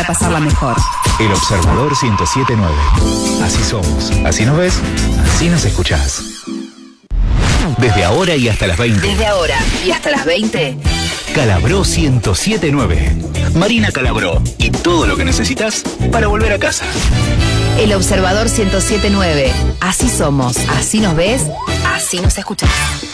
para pasarla mejor. El Observador 107.9. Así somos. Así nos ves, así nos escuchás. Desde ahora y hasta las 20. Desde ahora y hasta las 20. Calabró 107.9. Marina Calabró. Y todo lo que necesitas para volver a casa. El Observador 107.9. Así somos. Así nos ves, así nos escuchás.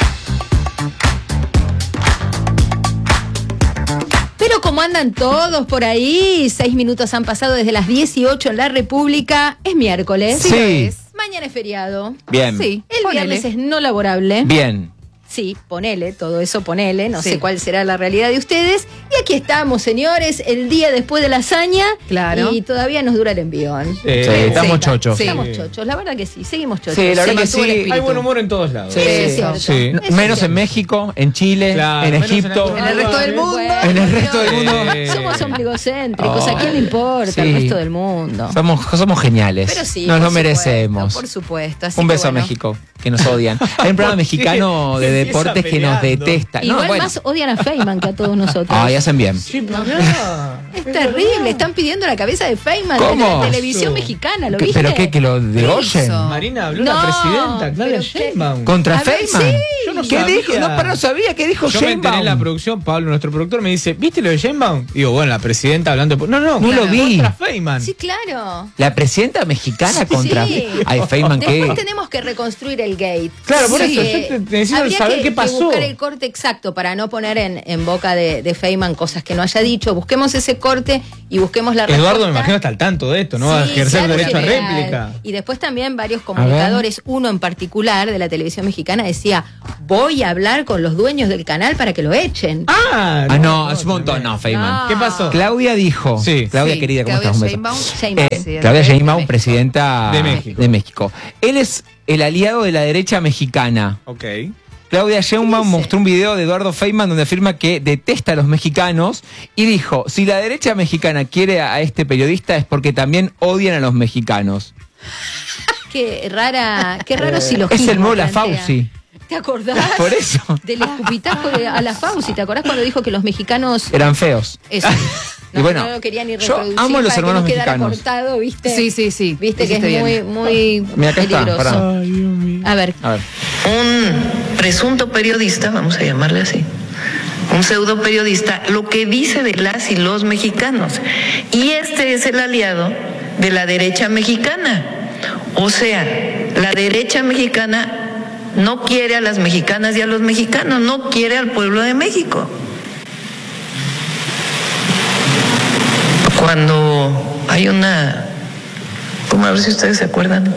Pero como andan todos por ahí, 6 minutos han pasado desde las 18 en la República. Es miércoles. Sí. Mañana es feriado. Bien. Sí. El Ponele. viernes es no laborable. Bien. Sí, ponele, todo eso ponele, no Sí. sé cuál será la realidad de ustedes. Y aquí estamos, señores, el día después de la hazaña. Claro. Y todavía nos dura el envión. Sí, estamos chochos. Sí. Estamos chochos, la verdad que sí, seguimos chochos. Sí, la verdad que mantuvo el sí. espíritu. Hay buen humor en todos lados. Sí. Es cierto. Sí. Eso es Menos en cierto. México, en Chile, Claro, en menos Egipto. En el resto del mundo. Bueno, En el resto del mundo. Somos ombligocéntricos, ¿a quién le importa Sí. el resto del mundo? Somos geniales. Pero sí, nos por lo supuesto, merecemos. por supuesto. Así Un que beso bueno. a México, que nos odian. Hay un programa mexicano de Empieza deportes que nos peleando. detesta. Igual bueno. más odian a Feynman que a todos nosotros. Ay, hacen bien. Es terrible, están pidiendo la cabeza de Feynman de ¿Cómo? la televisión mexicana, ¿lo viste? ¿Pero qué? ¿Que lo degoyen? hizo? Marina, habló No, la presidenta, Claudia pero qué- Sheinbaum. ¿Contra A ver, Feynman? sí. Yo no ¿Qué sabía. dijo? No, pero no sabía. ¿Qué dijo Yo me enteré en la Sheinbaum? producción, Pablo, nuestro productor, me dice, ¿viste lo de Sheinbaum? Digo, bueno, la presidenta hablando... No, No lo vi. contra Feynman. Sí, claro. La presidenta mexicana contra... Sí. Ay, Feynman, Después ¿qué? tenemos que reconstruir el gate. Claro, por Sí. eso, yo necesito Habría saber que, qué pasó. Que buscar el corte exacto para no poner en boca de Feynman cosas que no haya dicho. Busquemos ese corte y busquemos la respuesta. Eduardo, me imagino, está al tanto de esto, ¿no? Va a Sí, ejercer claro derecho a que réplica. Y después también varios comunicadores, uno en particular de la televisión mexicana decía, voy a hablar con los dueños del canal para que lo echen. Ah, No, es un montón. No, Feynman. No. ¿Qué pasó? Claudia dijo... Sí. Claudia, Sí, querida, ¿cómo Claudia estás? Un beso. Sheinbaum. Sheinbaum. Sí, Claudia de Sheinbaum, México. presidenta De México. Él es el aliado de la derecha mexicana. Ok. Claudia Sheinbaum dice? mostró un video de Eduardo Feynman donde afirma que detesta a los mexicanos y dijo, si la derecha mexicana quiere a este periodista es porque también odian a los mexicanos. Qué raro silogismo. Es el nuevo La plantea. Fauci. ¿Te acordás? Por eso. Del escupitajo a la Fauci. ¿Te acordás cuando dijo que los mexicanos... Eran feos. Eso. Y bueno, no lo quería ni yo reproducir amo a los para hermanos que no quedara mexicanos. cortado, ¿viste? Sí, sí, sí. Viste que Hiciste es muy, bien. muy Mira, acá está, peligroso. pará. A ver, A ver. Un presunto periodista, vamos a llamarle así, un pseudo periodista, lo que dice de las y los mexicanos. Y este es el aliado de la derecha mexicana. O sea, la derecha mexicana no quiere a las mexicanas y a los mexicanos, no quiere al pueblo de México. Cuando hay una, como a ver si ustedes se acuerdan,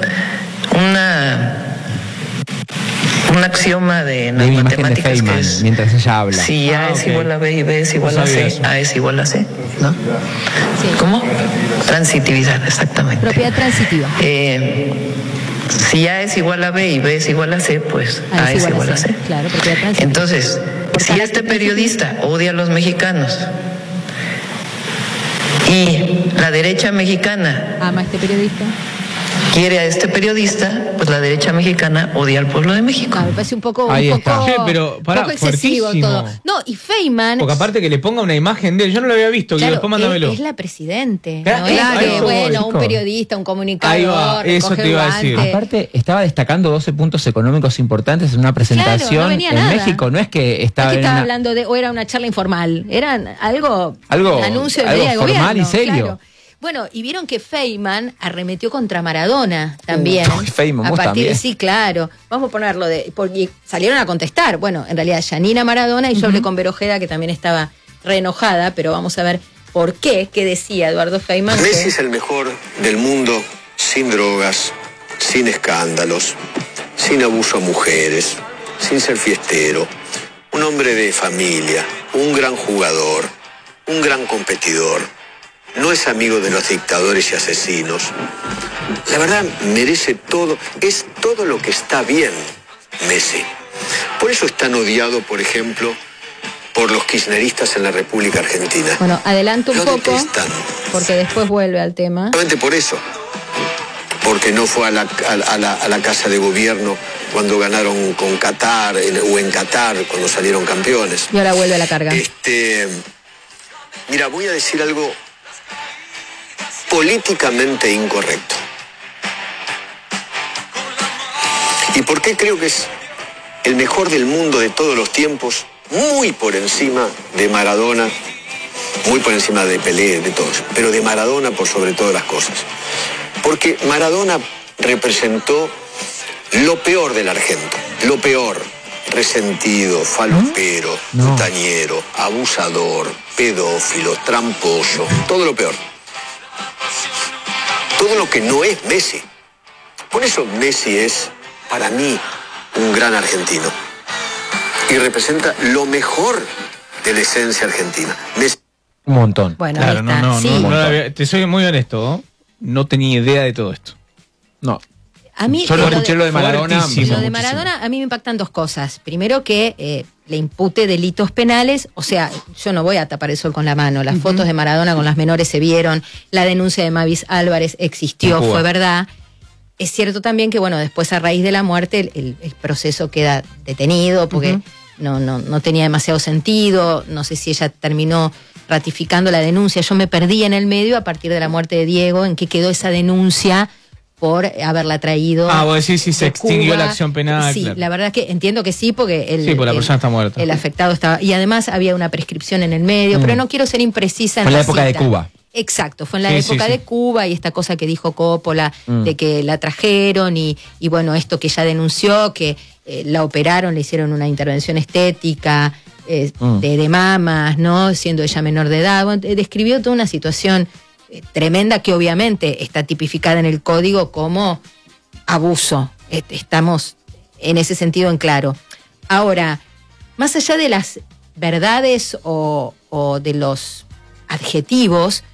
un axioma de De las mi imagen de matemáticas que Feynman es mientras ella habla. si A es ok. igual a B y B es igual No a sabía C, eso. A es igual a C, ¿no? sí. ¿Cómo? Transitividad, exactamente. Propiedad transitiva. Si A es igual a B y B es igual a C, pues A es igual a C. Claro, propiedad transitiva. Entonces, Por si carácter este periodista odia a los mexicanos y la derecha mexicana Ama a este periodista. quiere a este periodista, pues la derecha mexicana odia al pueblo de México. No, me parece un poco Ahí está. Che, pero, pará, poco excesivo fuertísimo. todo. No, y Feynman... Porque aparte que le ponga una imagen de él, yo no lo había visto, que Claro, después mándamelo. es la presidente. Claro, No es claro, que, eso voy, bueno, un chicos. periodista, un comunicador. Ahí va, eso recoge te iba a decir. guante. Aparte, estaba destacando 12 puntos económicos importantes en una presentación Claro, no venía en nada. México. No es que No es estaba que en estaba una- hablando de, o era una charla informal, eran algo anuncio de algo medida de formal gobierno, y serio. claro. Bueno, y vieron que Feynman arremetió contra Maradona también. Uy, Feynman, a vos partir de también. sí, claro. Vamos a ponerlo porque salieron a contestar. Bueno, en realidad Yanina Maradona y yo hablé con Vero Ojeda, que también estaba re enojada, pero vamos a ver por qué decía Eduardo Feynman. Messi es el mejor del mundo sin drogas, sin escándalos, sin abuso a mujeres, sin ser fiestero, un hombre de familia, un gran jugador, un gran competidor. No es amigo de los dictadores y asesinos. La verdad, merece todo, es todo lo que está bien, Messi. Por eso es tan odiado, por ejemplo, por los kirchneristas en la República Argentina. Bueno, adelanto un Lo poco, detestan. porque después vuelve al tema. Solamente por eso. Porque no fue a la casa de gobierno cuando ganaron con Qatar o en Qatar cuando salieron campeones. Y ahora vuelve a la carga. Mira, voy a decir algo políticamente incorrecto. ¿Y por qué creo que es el mejor del mundo de todos los tiempos? Muy por encima de Maradona, muy por encima de Pelé, de todos, pero de Maradona por sobre todas las cosas. Porque Maradona representó lo peor del argento, lo peor: resentido, falopero, putañero, abusador, pedófilo, tramposo, todo lo peor. Todo lo que no es Messi. Por eso Messi es, para mí, un gran argentino. Y representa lo mejor de la esencia argentina. Messi. Un montón. Bueno, Claro, ahí está. Sí. te soy muy honesto, ¿no? No tenía idea de todo esto. No. A mí, Solo escuché lo de Maradona. Fuertísimo. Lo de Maradona a mí me impactan dos cosas. Primero, que le impute delitos penales. O sea, yo no voy a tapar el sol con la mano. Las fotos de Maradona con las menores se vieron. La denuncia de Mavis Álvarez existió, En Cuba. fue verdad. Es cierto también que, bueno, después a raíz de la muerte el proceso queda detenido porque no tenía demasiado sentido. No sé si ella terminó ratificando la denuncia. Yo me perdí en el medio a partir de la muerte de Diego, en qué quedó esa denuncia por haberla traído. Vos decís si se de extinguió Cuba. la acción penal. Sí, claro. la verdad que entiendo que sí, porque la persona está muerta. el afectado estaba. Y además había una prescripción en el medio, pero no quiero ser imprecisa en Fue en la época de cita. Cuba. Exacto, fue en la Sí, época sí, de sí. Cuba, y esta cosa que dijo Coppola de que la trajeron y bueno, esto que ella denunció, que la operaron, le hicieron una intervención estética de mamas, ¿no? Siendo ella menor de edad. Bueno, describió toda una situación tremenda que obviamente está tipificada en el código como abuso. Estamos en ese sentido en claro. Ahora, más allá de las verdades o de los adjetivos,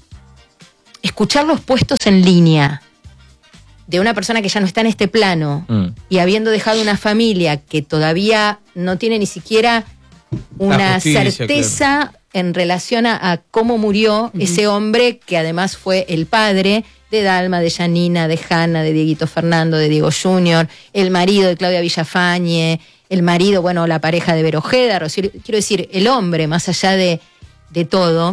escucharlos puestos en línea de una persona que ya no está en este plano y habiendo dejado una familia que todavía no tiene ni siquiera una justicia, certeza en relación a cómo murió ese hombre, que además fue el padre de Dalma, de Yanina, de Hanna, de Dieguito Fernando, de Diego Junior, el marido de Claudia Villafañe, el marido, bueno, la pareja de Vero Ojeda, quiero decir, el hombre, más allá de todo.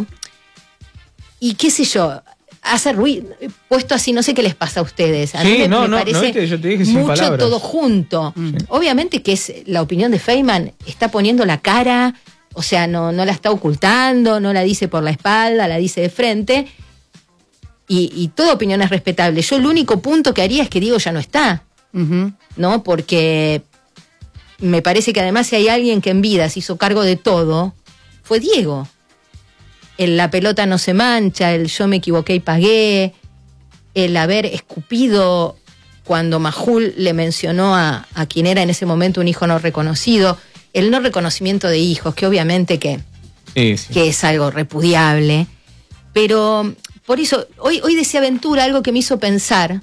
Y qué sé yo, hace ruido, puesto así, no sé qué les pasa a ustedes. A mí me parece viste, yo te dije sin mucho palabras. todo junto. Obviamente que es la opinión de Feynman, está poniendo la cara, o sea, no la está ocultando, no la dice por la espalda, la dice de frente. Y toda opinión es respetable. Yo el único punto que haría es que Diego ya no está, ¿no? Porque me parece que además si hay alguien que en vida se hizo cargo de todo, fue Diego. El la pelota no se mancha, el yo me equivoqué y pagué, el haber escupido cuando Majul le mencionó a quien era en ese momento un hijo no reconocido, el no reconocimiento de hijos, que obviamente que es algo repudiable. Pero por eso, hoy decía Ventura algo que me hizo pensar.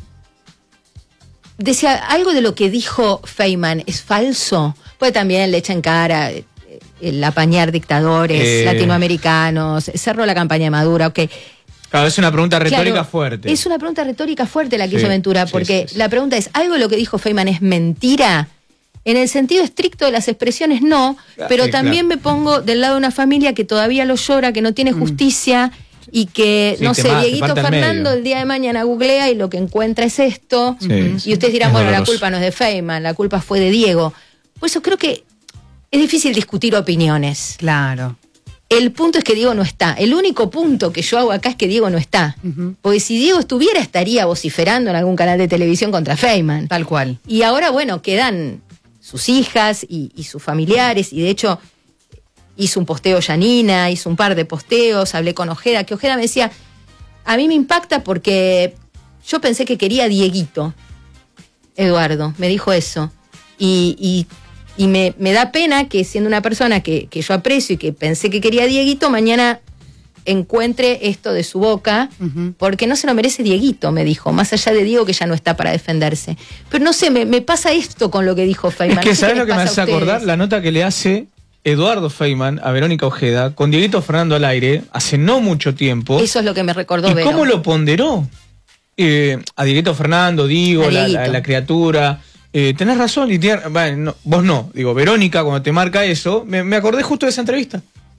Decía, algo de lo que dijo Feynman es falso, pues también le echa en cara el apañar dictadores latinoamericanos, cerró la campaña de Maduro, ok. Claro, es una pregunta retórica Claro, fuerte. Es una pregunta retórica fuerte la que Sí, hizo Ventura, porque sí. la pregunta es, ¿algo de lo que dijo Feynman es mentira? En el sentido estricto de las expresiones, no, pero sí, también me pongo del lado de una familia que todavía lo llora, que no tiene justicia y que, Sí, no te sé, parte Dieguito al Fernando medio. el día de mañana googlea y lo que encuentra es esto. Sí, sí. Y ustedes dirán, Es bueno, la doloroso. culpa no es de Feynman, la culpa fue de Diego. Por eso creo que es difícil discutir opiniones. Claro. El punto es que Diego no está. El único punto que yo hago acá es que Diego no está. Porque si Diego estuviera, estaría vociferando en algún canal de televisión contra Feynman. Tal cual. Y ahora, bueno, quedan sus hijas y sus familiares. Y de hecho, hizo un posteo Yanina, hizo un par de posteos, hablé con Ojeda, que Ojeda me decía, a mí me impacta porque yo pensé que quería a Dieguito. Eduardo, me dijo eso. Y me da pena que siendo una persona que yo aprecio y que pensé que quería a Dieguito, mañana encuentre esto de su boca, porque no se lo merece Dieguito, me dijo, más allá de Diego que ya no está para defenderse. Pero no sé, me pasa esto con lo que dijo Feynman. Es que, No sé ¿sabes qué lo que les me pasa hace a ustedes. acordar? La nota que le hace Eduardo Feynman a Verónica Ojeda con Dieguito Fernando al aire hace no mucho tiempo. Eso es lo que me recordó ¿Y Vero. cómo lo ponderó? A Dieguito Fernando, digo, A Dieguito. la criatura. Tenés razón, bueno, vos no. Digo, Verónica, cuando te marca eso, me acordé justo de esa entrevista.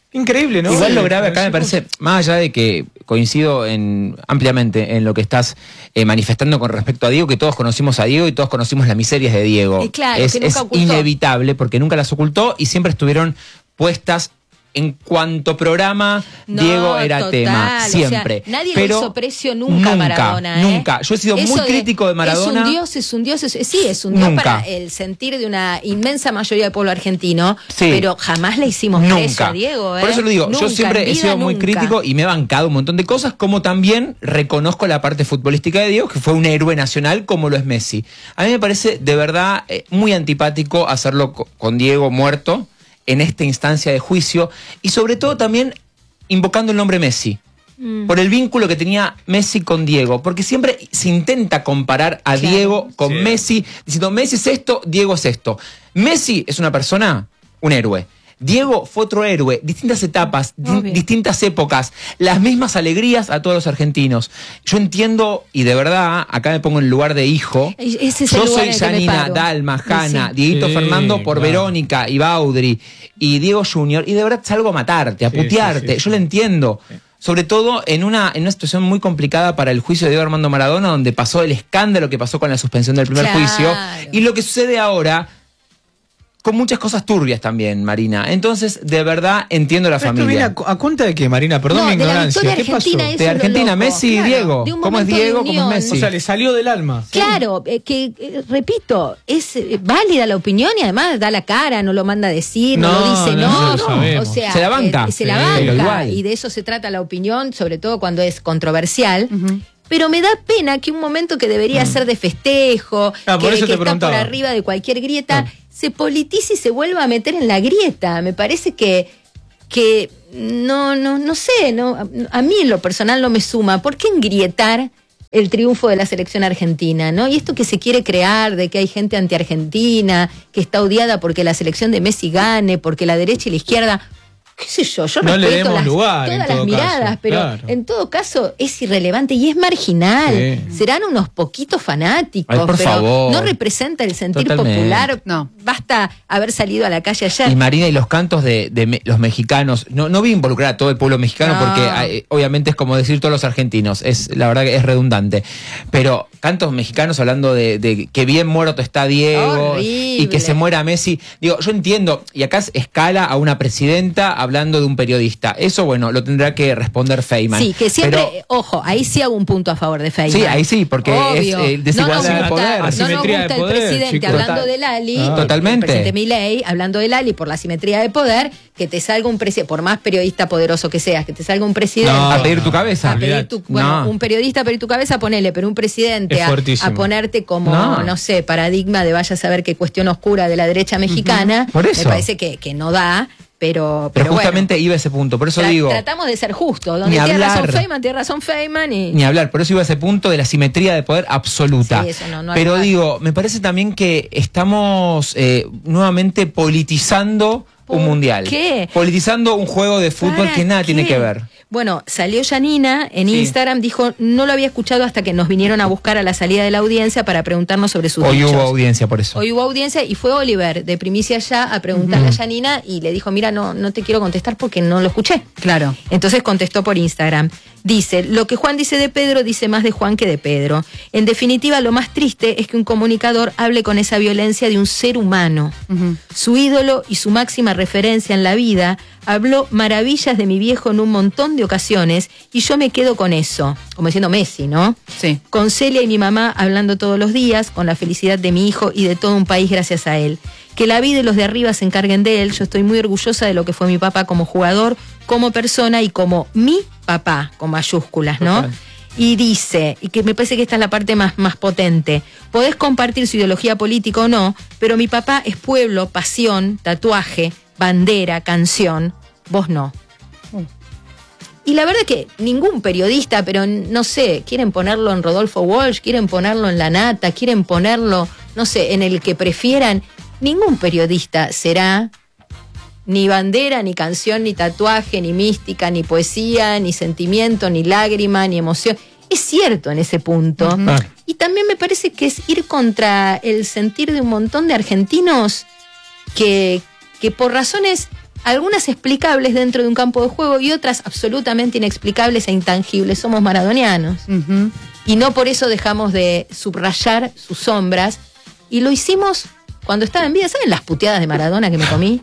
Increíble, ¿no? Igual lo grave acá me parece, más allá de que coincido ampliamente en lo que estás manifestando con respecto a Diego, que todos conocimos a Diego y todos conocimos las miserias de Diego. Claro, es que nunca ocultó. inevitable porque nunca las ocultó y siempre estuvieron puestas. En cuanto programa, Diego era total, tema, siempre. O sea, nadie pero le hizo precio nunca a Maradona. Nunca. Yo he sido muy crítico de Maradona. Es un dios para el sentir de una inmensa mayoría del pueblo argentino, pero jamás le hicimos precio a Diego. Por eso lo digo, nunca, yo siempre he sido muy crítico y me he bancado un montón de cosas, como también reconozco la parte futbolística de Diego, que fue un héroe nacional como lo es Messi. A mí me parece de verdad muy antipático hacerlo con Diego muerto en esta instancia de juicio y sobre todo también invocando el nombre Messi por el vínculo que tenía Messi con Diego, porque siempre se intenta comparar a Diego con Messi, diciendo Messi es esto, Diego es esto. Messi es una persona, un héroe. Diego fue otro héroe, distintas etapas, distintas épocas, las mismas alegrías a todos los argentinos. Yo entiendo, y de verdad, acá me pongo en el lugar de hijo. Yo soy Janina, Dalma, Hanna, Dieguito Fernando por Verónica y Baudry y Diego Junior, y de verdad salgo a matarte, a putearte. Yo lo entiendo. Sobre todo en una situación muy complicada para el juicio de Diego Armando Maradona, donde pasó el escándalo que pasó con la suspensión del primer juicio. Y lo que sucede ahora, con muchas cosas turbias también, Marina. Entonces, de verdad, entiendo la familia. ¿A cuenta de qué, Marina? Perdón mi ignorancia. ¿Qué pasó? De Argentina, Messi y Diego. ¿Cómo es Diego? ¿Cómo es Messi? O sea, le salió del alma. Claro, repito, es válida la opinión y además da la cara, no lo manda a decir, no lo dice, no. O sea, se la banca. Se la banca. Y de eso se trata la opinión, sobre todo cuando es controversial. Pero me da pena que un momento que debería ser de festejo, que está por arriba de cualquier grieta, se politice y se vuelva a meter en la grieta. Me parece que no sé, a mí en lo personal no me suma. ¿Por qué engrietar el triunfo de la selección argentina, ¿no? Y esto que se quiere crear de que hay gente anti-argentina, que está odiada porque la selección de Messi gane, porque la derecha y la izquierda... qué sé yo no respeto todas las miradas, pero en todo caso es irrelevante y es marginal. Serán unos poquitos fanáticos, por pero favor. no representa el sentir popular. No. Basta haber salido a la calle ayer. Y Marina, y los cantos de los mexicanos, no voy a involucrar a todo el pueblo mexicano porque obviamente es como decir todos los argentinos, la verdad que es redundante, pero cantos mexicanos hablando de que bien muerto está Diego. Horrible. Y que se muera Messi. Digo, yo entiendo, y acá escala a una presidenta hablando de un periodista. Eso, bueno, lo tendrá que responder Feynman. Sí, que siempre, ojo, ahí sí hago un punto a favor de Feynman. Sí, ahí sí, porque es desigualdad de poder. Asimetría no nos gusta de poder, el presidente hablando de Lali, totalmente. el presidente Milei hablando de Lali por la asimetría de poder, que te salga un presidente, por más periodista poderoso que seas, que te salga un presidente a pedir tu cabeza. Un periodista a pedir tu cabeza, ponele, pero un presidente a ponerte como, no sé, paradigma de vaya a saber qué cuestión oscura de la derecha mexicana, Por eso. me parece que no da. Pero justamente bueno, iba a ese punto, por eso digo... Tratamos de ser justos, donde tiene razón Feynman y... Ni hablar, por eso iba a ese punto de la simetría de poder absoluta. Sí, eso no pero hay digo, me parece también que estamos nuevamente politizando un mundial. ¿Qué? Politizando un juego de fútbol que nada tiene que ver. Bueno, salió Janina en Instagram, dijo, no lo había escuchado hasta que nos vinieron a buscar a la salida de la audiencia para preguntarnos sobre sus Hoy dichos. hubo audiencia por eso. Hoy hubo audiencia y fue Oliver de Primicia Ya a preguntarle a Janina y le dijo, mira, no te quiero contestar porque no lo escuché. Claro. Entonces contestó por Instagram. Dice, lo que Juan dice de Pedro dice más de Juan que de Pedro. En definitiva, lo más triste es que un comunicador hable con esa violencia de un ser humano. Su ídolo y su máxima referencia en la vida habló maravillas de mi viejo en un montón de ocasiones y yo me quedo con eso, como diciendo Messi, ¿no? Sí. Con Celia y mi mamá hablando todos los días, con la felicidad de mi hijo y de todo un país gracias a él. Que la vida y los de arriba se encarguen de él. Yo estoy muy orgullosa de lo que fue mi papá como jugador, como persona y como mi papá, con mayúsculas, ¿no? Total. Y dice, y que me parece que esta es la parte más potente, podés compartir su ideología política o no, pero mi papá es pueblo, pasión, tatuaje, bandera, canción, vos no. Y la verdad que ningún periodista, pero no sé, quieren ponerlo en Rodolfo Walsh, quieren ponerlo en La Nata, quieren ponerlo, no sé, en el que prefieran. Ningún periodista será ni bandera, ni canción, ni tatuaje, ni mística, ni poesía, ni sentimiento, ni lágrima, ni emoción. Es cierto en ese punto. Y también me parece que es ir contra el sentir de un montón de argentinos que por razones algunas explicables dentro de un campo de juego y otras absolutamente inexplicables e intangibles. Somos maradonianos. Ujú. Y no por eso dejamos de subrayar sus sombras. Y lo hicimos cuando estaba en vida. ¿Saben las puteadas de Maradona que me comí?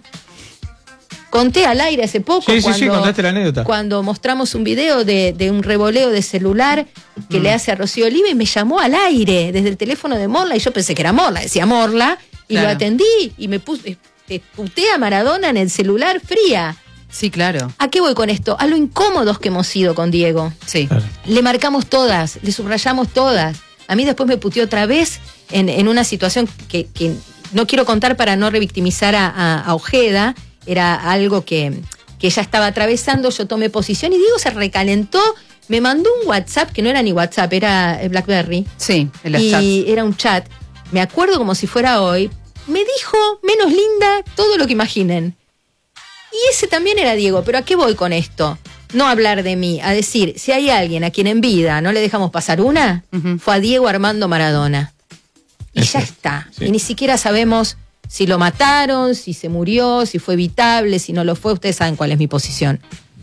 Conté al aire hace poco Sí, contaste la anécdota. cuando mostramos un video de un revoleo de celular que le hace a Rocío Oliva y me llamó al aire desde el teléfono de Morla y yo pensé que era Morla, decía Morla, y Claro. lo atendí y me puse, puteé a Maradona en el celular fría. Sí, claro. ¿A qué voy con esto? A lo incómodos que hemos sido con Diego. Sí. Claro. Le marcamos todas, le subrayamos todas. A mí después me puteó otra vez en una situación que no quiero contar para no revictimizar a Ojeda. Era algo que ella estaba atravesando, yo tomé posición y Diego se recalentó, me mandó un WhatsApp, que no era ni WhatsApp, era BlackBerry. Sí, en los Y chats. era un chat. Me acuerdo como si fuera hoy. Me dijo, menos linda, todo lo que imaginen. Y ese también era Diego, pero ¿a qué voy con esto? No hablar de mí, a decir, si hay alguien a quien en vida no le dejamos pasar una, Ujú. fue a Diego Armando Maradona. Y Eso ya es, está. sí. Y ni siquiera sabemos si lo mataron, si se murió, si fue evitable, si no lo fue. Ustedes saben cuál es mi posición.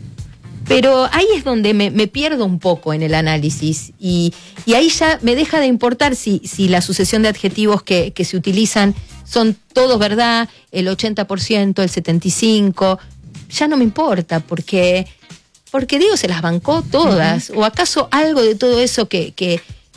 Pero ahí es donde me pierdo un poco en el análisis y ahí ya me deja de importar si la sucesión de adjetivos que se utilizan son todos verdad, el 80%, el 75%, ya no me importa porque Diego se las bancó todas. ¿O acaso algo de todo eso que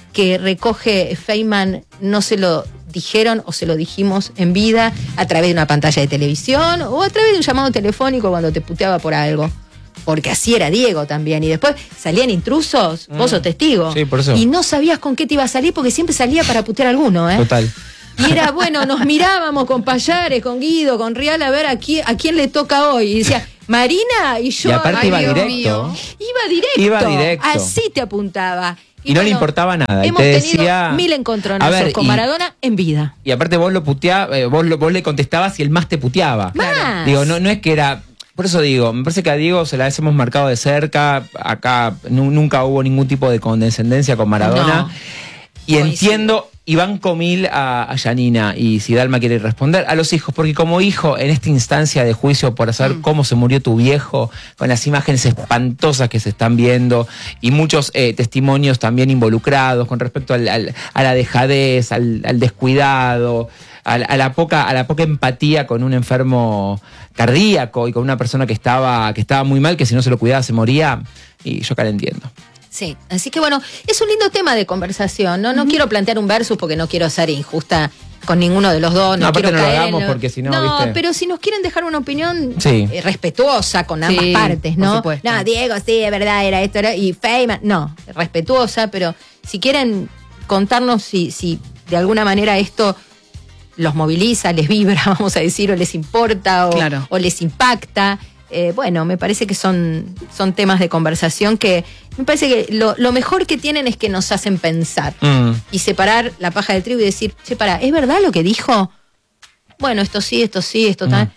recoge Feynman no se lo dijeron o se lo dijimos en vida a través de una pantalla de televisión o a través de un llamado telefónico cuando te puteaba por algo? Porque así era Diego también. Y después salían intrusos, vos sos testigo. Sí, por eso. Y no sabías con qué te iba a salir porque siempre salía para putear a alguno, ¿eh? Total. Y era, bueno, nos mirábamos con Payares, con Guido, con Rial, a ver a quién le toca hoy. Y decía, Marina, y yo... Y aparte ay, iba Dios directo. mío. Iba directo. Iba directo. Así te apuntaba. Y no le importaba nada. Y Hemos te tenido decía- 1000 A encontronazos ver, con y- Maradona en vida. Y aparte vos lo puteabas, vos le contestabas y él más te puteaba. Más. Digo, no es que era. Por eso digo, me parece que a Diego se la hemos marcado de cerca. Acá nunca hubo ningún tipo de condescendencia con Maradona. No. Y Coincido. entiendo, y banco mil a Yanina, y si Dalma quiere responder, a los hijos, porque como hijo, en esta instancia de juicio por saber cómo se murió tu viejo, con las imágenes espantosas que se están viendo, y muchos testimonios también involucrados con respecto a la dejadez, al descuidado, a la poca empatía con un enfermo cardíaco y con una persona que estaba muy mal, que si no se lo cuidaba se moría, y yo acá la entiendo. Sí, así que bueno, es un lindo tema de conversación, ¿no? No quiero plantear un versus porque no quiero ser injusta con ninguno de los dos. No, aparte quiero no lo caer hagamos en porque si no, No, ¿viste? pero si nos quieren dejar una opinión Sí. respetuosa con ambas Sí, partes, por ¿no? supuesto. No, Diego, sí, es verdad, era esto, y Feynman, no, respetuosa, pero si quieren contarnos si de alguna manera esto los moviliza, les vibra, vamos a decir, o les importa, Claro. o les impacta. Bueno, me parece que son temas de conversación que me parece que lo mejor que tienen es que nos hacen pensar y separar la paja del trigo y decir, che, pará, ¿es verdad lo que dijo? Bueno, esto sí, esto tal.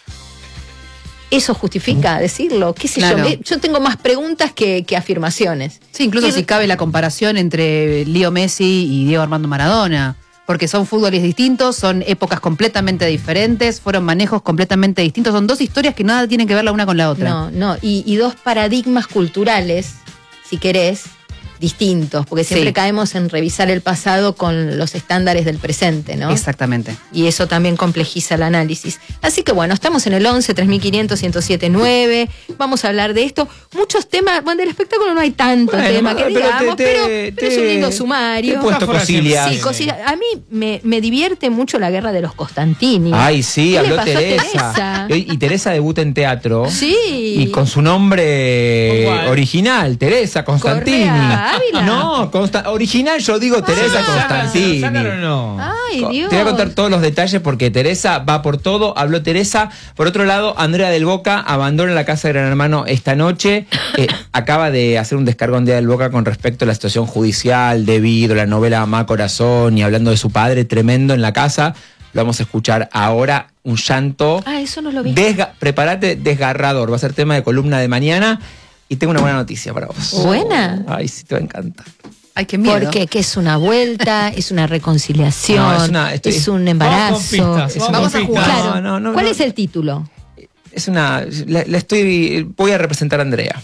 ¿Eso justifica decirlo? ¿Qué sé Claro. yo? Yo tengo más preguntas que afirmaciones. Sí, incluso Y- si cabe la comparación entre Leo Messi y Diego Armando Maradona. Porque son fútboles distintos, son épocas completamente diferentes, fueron manejos completamente distintos, son dos historias que nada tienen que ver la una con la otra. No, y dos paradigmas culturales, si querés, distintos, porque siempre Sí. caemos en revisar el pasado con los estándares del presente, ¿no? Exactamente. Y eso también complejiza el análisis. Así que bueno, estamos en el 11 3500 1079. Vamos a hablar de esto. Muchos temas, bueno, del espectáculo no hay tanto Bueno, tema que pero digamos, pero es un lindo te sumario. he puesto cosillas. Sí, cosillas. A mí me divierte mucho la guerra de los Constantini. Ay, sí, ¿Qué le habló pasó a Teresa. Y Teresa debuta en teatro. Sí. Y con su nombre ¿Cuál? original, Teresa Constantini. Correa Ávila. No, original yo digo Teresa Constantini. ¿Sacaron o no? Ay, Dios. Te voy a contar todos los detalles porque Teresa va por todo. Habló Teresa. Por otro lado, Andrea del Boca abandona la casa de Gran Hermano esta noche. Acaba de hacer un descargo Andrea del Boca con respecto a la situación judicial debido a la novela Mamá Corazón y hablando de su padre tremendo en la casa. Lo vamos a escuchar ahora. Un llanto. Ah, eso no lo vi. Prepárate, desgarrador. Va a ser tema de columna de mañana. Y tengo una buena noticia para vos. ¿Buena? Ay, sí, te va a encantar. Ay, qué miedo. Porque que es una vuelta, es una reconciliación, No, es es un embarazo. Vamos con pistas, vamos a con jugar. pistas. Claro. No, ¿Cuál no. es el título? Es una... voy a representar a Andrea.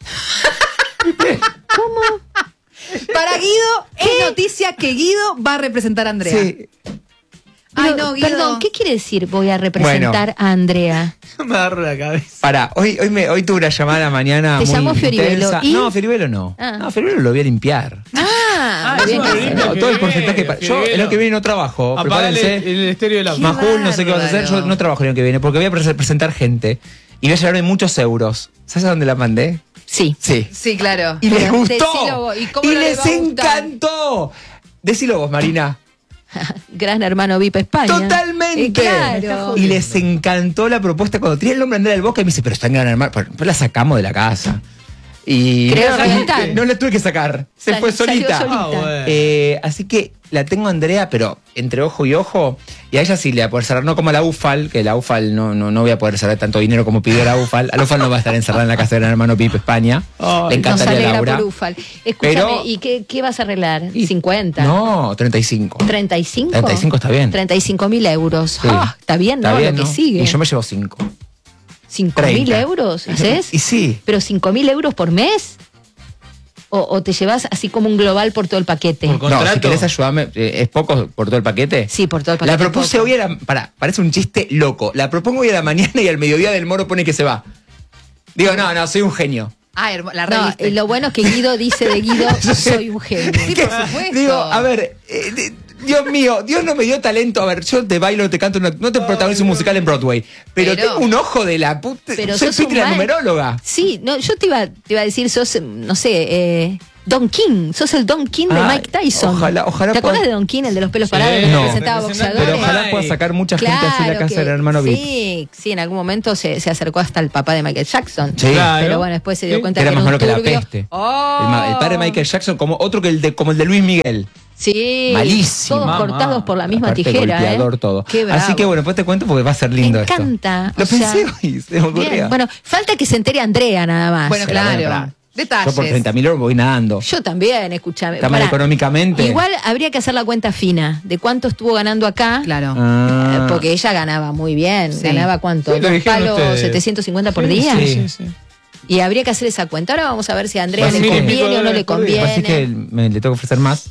¿Cómo? Para Guido, es noticia que Guido va a representar a Andrea. Sí. Ay, no, Guido. Perdón, ¿qué quiere decir voy a representar a Andrea? Me agarro la cabeza. Pará, hoy tuve una llamada a la mañana ¿Te muy llamó Fioribello? intensa. ¿Y? No, Fioribello no. Ah. No, Fioribello lo voy a limpiar. Ah, Bien, eso ¿qué hace? No, todo el porcentaje... Yo el año que viene no trabajo. Apagale Prepárense. el estéreo del auto. Majul, no sé qué vas a hacer. Yo bárbaro. no trabajo el año que viene porque voy a presentar gente. Y voy a llevarme muchos euros. ¿Sabes a dónde la mandé? Sí. Sí. Sí, claro. Y les Pero gustó. decilo vos, ¿y cómo no les le va a gustar? encantó. Decilo vos, Marina. Gran Hermano VIP España. Totalmente. Claro. Y les encantó la propuesta. Cuando tenía el nombre de Andrea del Bosque, me dice, pero está en Gran Hermano. Pues la sacamos de la casa. Y Creo reventar. no la tuve que sacar. Se fue Salió solita. solita. Ah, bueno. Así que la tengo a Andrea, pero entre ojo y ojo. Y a ella sí le voy a poder cerrar, no como a la UFAL, que la UFAL no voy a poder cerrar tanto dinero como pidió la UFAL. A la UFAL no va a estar encerrada en la casa de Gran Hermano Pipe España. Ay, Le Nos encantaría alegra Laura. por UFAL. Escúchame, Pero- ¿y qué vas a arreglar? Y- ¿50? No, 35. ¿35? 35 está bien. 35.000 euros. Sí. Ah, está bien, ¿no? Está bien, Lo que ¿no? sigue. Y yo me llevo 5. 5.000 30. euros, ¿haces? Y sí. ¿Pero 5.000 euros por mes? ¿O te llevas así como un global por todo el paquete? Por No, contrato. si querés ayudarme, ¿es poco por todo el paquete? Sí, por todo el paquete. La propuse poco. hoy parece un chiste loco. La propongo hoy a la mañana y al mediodía del Moro pone que se va. Digo, no, soy un genio. Ah, la No, reviste. lo bueno es que Guido dice de Guido, soy un genio. Sí, por supuesto. Digo, a ver, Dios mío, Dios no me dio talento. A ver, yo te bailo, te canto, no te protagonizo un musical en Broadway. Pero tengo un ojo de la puta. Pero Soy sos un Piti la mal- numeróloga. Sí, no, yo te iba a decir, sos, no sé, Don King, sos el Don King de Ay, Mike Tyson. ojalá ¿Te acuerdas pueda- de Don King, el de los pelos Sí, parados, que no. presentaba boxeadores? Pero ojalá Ay. pueda sacar mucha gente así en la casa del hermano Vic. Sí, en algún momento se acercó hasta el papá de Michael Jackson. Sí. Claro. Pero bueno, después se dio Sí. cuenta Era que más era malo un que la turbio. peste. Oh. El padre de Michael Jackson, como otro que como el de Luis Miguel. Sí. Malísimo. Todos Mamá. cortados por la misma Aparte, tijera. golpeador, todo. Qué bravo. Así que bueno, después te cuento porque va a ser lindo Me esto. encanta. Lo o sea, pensé hoy, se me ocurrió. bien. Bueno, falta que se entere Andrea nada más. Bueno, Pero claro. pará. Detalles. Yo por 30.000 euros voy nadando. Yo también, escúchame. Está mal Pará. económicamente. Igual habría que hacer la cuenta fina de cuánto estuvo ganando acá. Claro. Ah. Porque ella ganaba muy bien. Sí. ¿Ganaba cuánto? Sí, lo ¿2 dijeron palos ustedes. 750 por Sí, día? sí. Y habría que hacer esa cuenta. Ahora vamos a ver si a Andrea Pues le sí, conviene o no le por día. Así que conviene. le tengo que ofrecer más.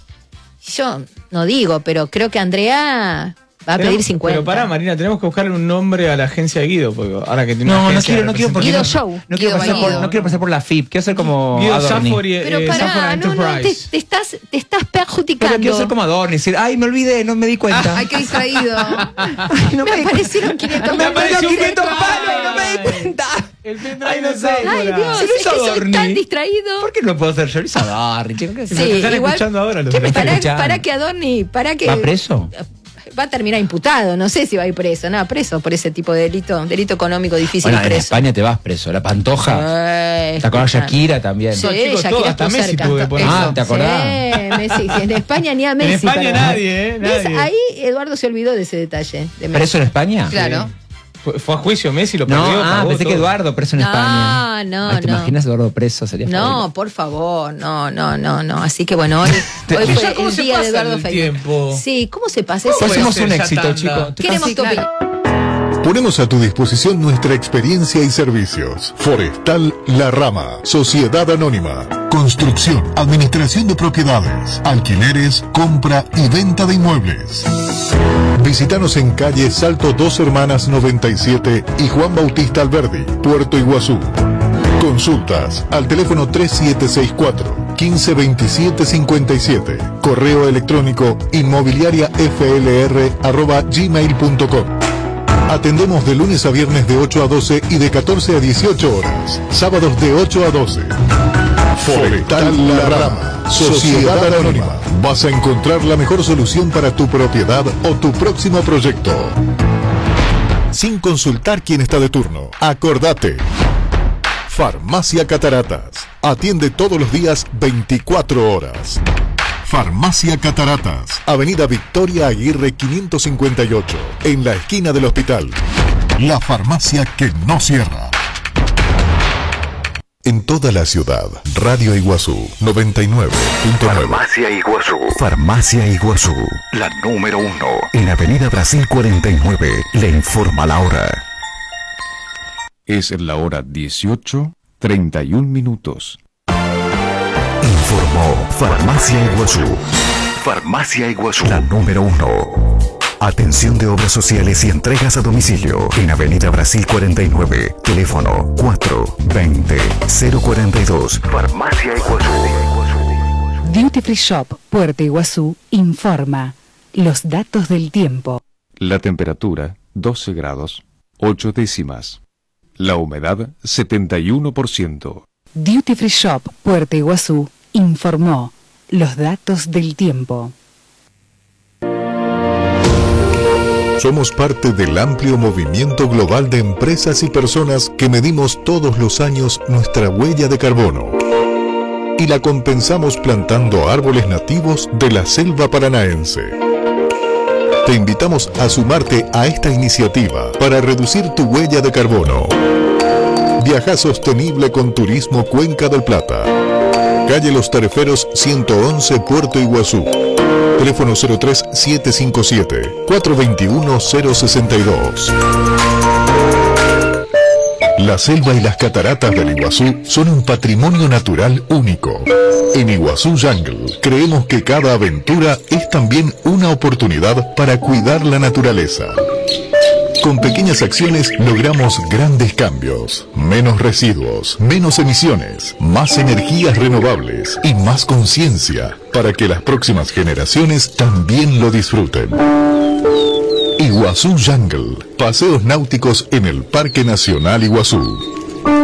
Yo no digo, pero creo que Andrea va a pedir 50. Pero pará, Marina, tenemos que buscarle un nombre a la agencia de Guido, porque ahora que tiene una No agencia quiero porque Guido no, Show. no quiero Guido pasar por, Guido. no quiero pasar por la FIP, quiero ser como Guido Adorni. Saffori, Pero Saffori pará, no, Enterprise. te estás perjudicando. Pero quiero ser como Adorni, decir, ay, me olvidé, no me di cuenta. Ay, qué distraído. Ay, no Me di aparecieron 500 Me apareció apareció un 500 pendrive. palos y no me di cuenta. El pendrive Ay, no de sé. Saffora. Ay, Dios, Si lo es hizo que soy Adorni. tan distraído. ¿Por qué no puedo ser yo? Lo hizo Adorni, chico, ¿qué haces? Sí, Te están igual- escuchando ahora los ¿Qué me demás. están escuchando? Para que Adorni, para que... ¿Va preso? Va a terminar imputado, no sé si va a ir preso, no, preso por ese tipo de delito económico difícil Bueno, ir en preso. España te vas preso. La Pantoja. ¿Te ¿Te acordás Shakira también? Sí, No, chicos, Shakira todo, estuvo hasta Messi cerca. tuvo que poner. Ah, ¿te acordás? Sí, Messi, sí, en España ni a Messi. España pero- nadie, ¿Ves? nadie. Ahí Eduardo se olvidó de ese detalle. De Messi. ¿Preso en España? Claro. Fue a juicio Messi, lo No, perdió. pagó pensé que todo. Eduardo preso en No, España. no, Ay, ¿te no. imaginas Eduardo preso? Sería No, fabuloso. por favor, no. Así que bueno, hoy Ya, fue ¿cómo el se día de pasa Eduardo el Feynman. tiempo? Sí, ¿cómo se pasa? ¿Cómo Ese- Pues puede somos ser un ya éxito, tanda? chicos. Queremos Sí, tu claro. Ponemos a tu disposición nuestra experiencia y servicios. Forestal La Rama, Sociedad Anónima. Construcción, administración de propiedades, alquileres, compra y venta de inmuebles. Visítanos en calle Salto Dos Hermanas 97 y Juan Bautista Alberdi, Puerto Iguazú. Consultas al teléfono 3764-152757. Correo electrónico inmobiliariaflr@gmail.com. Atendemos de lunes a viernes de 8 a 12 y de 14 a 18 horas. Sábados de 8 a 12. Forestal La Rama, Sociedad Anónima. Vas a encontrar la mejor solución para tu propiedad o tu próximo proyecto. Sin consultar quién está de turno. Acordate. Farmacia Cataratas. Atiende todos los días 24 horas. Farmacia Cataratas, Avenida Victoria Aguirre 558, en la esquina del hospital. La farmacia que no cierra. En toda la ciudad, Radio Iguazú 99.9. Farmacia Iguazú. Farmacia Iguazú. La número 1. En Avenida Brasil 49. Le informa la hora. Es la hora 18:31. Informó Farmacia Iguazú. Farmacia Iguazú, la número 1. Atención de obras sociales y entregas a domicilio en Avenida Brasil 49, teléfono 420-042. Farmacia Iguazú. Duty Free Shop Puerto Iguazú informa los datos del tiempo. La temperatura 12 grados 8 décimas. La humedad 71%. Duty Free Shop Puerto Iguazú informó los datos del tiempo. Somos parte del amplio movimiento global de empresas y personas que medimos todos los años nuestra huella de carbono y la compensamos plantando árboles nativos de la selva paranaense. Te invitamos a sumarte a esta iniciativa para reducir tu huella de carbono. Viaja sostenible con Turismo Cuenca del Plata. Calle Los Tareferos 111, Puerto Iguazú. Teléfono 03-757-421-062. La selva y las cataratas del Iguazú son un patrimonio natural único. En Iguazú Jungle creemos que cada aventura es también una oportunidad para cuidar la naturaleza. Con pequeñas acciones logramos grandes cambios, menos residuos, menos emisiones, más energías renovables y más conciencia para que las próximas generaciones también lo disfruten. Iguazú Jungle, paseos náuticos en el Parque Nacional Iguazú.